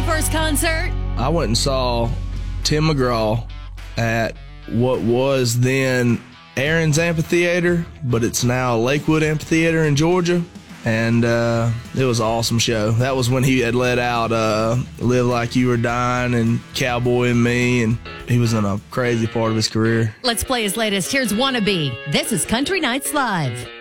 first concert? I went and saw Tim McGraw at what was then Aaron's Amphitheater, but it's now Lakewood Amphitheater in Georgia. And it was an awesome show. That was when he had let out Live Like You Were Dying and Cowboy and Me, and he was in a crazy part of his career. Let's play his latest. Here's Wannabe. This is Country Nights Live.